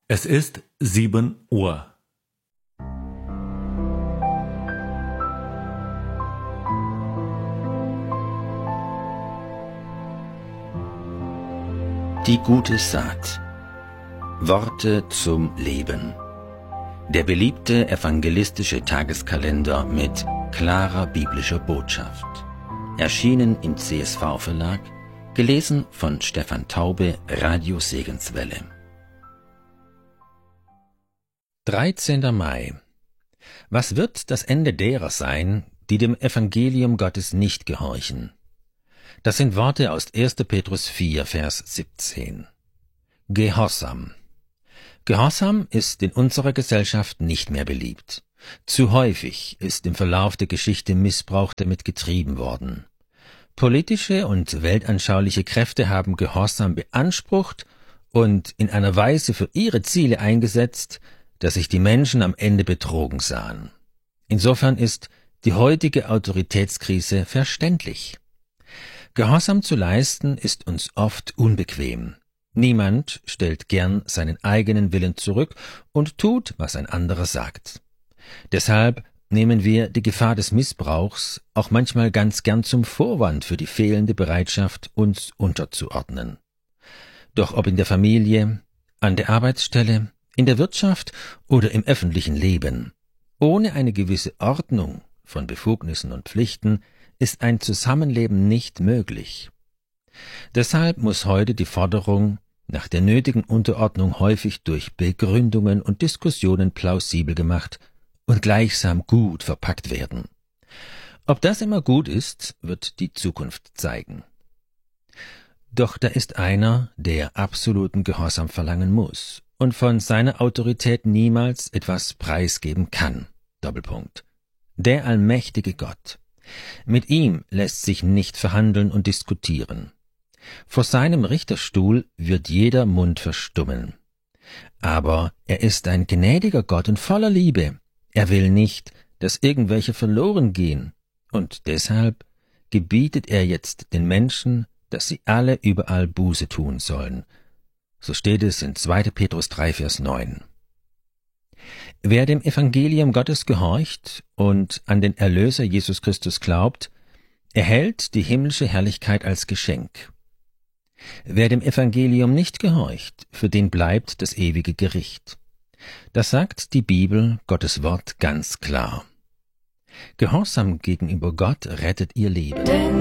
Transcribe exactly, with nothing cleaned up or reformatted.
Es ist sieben Uhr. Die gute Saat. Worte zum Leben. Der beliebte evangelistische Tageskalender mit klarer biblischer Botschaft. Erschienen im C S V-Verlag, gelesen von Stefan Taube, Radio Segenswelle. dreizehnter Mai. Was wird das Ende derer sein, die dem Evangelium Gottes nicht gehorchen? Das sind Worte aus erster Petrus vier, Vers siebzehn. Gehorsam. Gehorsam ist in unserer Gesellschaft nicht mehr beliebt. Zu häufig ist im Verlauf der Geschichte Missbrauch damit getrieben worden. Politische und weltanschauliche Kräfte haben Gehorsam beansprucht und in einer Weise für ihre Ziele eingesetzt, dass sich die Menschen am Ende betrogen sahen. Insofern ist die heutige Autoritätskrise verständlich. Gehorsam zu leisten ist uns oft unbequem. Niemand stellt gern seinen eigenen Willen zurück und tut, was ein anderer sagt. Deshalb nehmen wir die Gefahr des Missbrauchs auch manchmal ganz gern zum Vorwand für die fehlende Bereitschaft, uns unterzuordnen. Doch ob in der Familie, an der Arbeitsstelle, in der Wirtschaft oder im öffentlichen Leben, ohne eine gewisse Ordnung von Befugnissen und Pflichten ist ein Zusammenleben nicht möglich. Deshalb muss heute die Forderung nach der nötigen Unterordnung häufig durch Begründungen und Diskussionen plausibel gemacht und gleichsam gut verpackt werden. Ob das immer gut ist, wird die Zukunft zeigen. Doch da ist einer, der absoluten Gehorsam verlangen muss und von seiner Autorität niemals etwas preisgeben kann. Doppelpunkt. Der allmächtige Gott. Mit ihm lässt sich nicht verhandeln und diskutieren. Vor seinem Richterstuhl wird jeder Mund verstummen. Aber er ist ein gnädiger Gott und voller Liebe. Er will nicht, dass irgendwelche verloren gehen, und deshalb gebietet er jetzt den Menschen, dass sie alle überall Buße tun sollen. So steht es in zweiter Petrus drei, Vers neun. Wer dem Evangelium Gottes gehorcht und an den Erlöser Jesus Christus glaubt, erhält die himmlische Herrlichkeit als Geschenk. Wer dem Evangelium nicht gehorcht, für den bleibt das ewige Gericht. Das sagt die Bibel, Gottes Wort, ganz klar. Gehorsam gegenüber Gott rettet ihr Leben. Denn